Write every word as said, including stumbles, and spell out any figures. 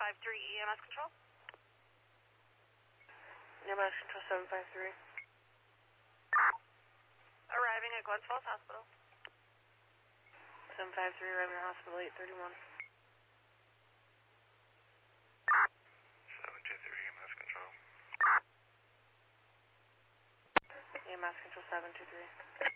five three, E M S control. E M S control seven five three. Arriving at Glens Falls Hospital. seven five three, arriving at hospital eight thirty-one. seven two three, E M S control. E M S control seven two three.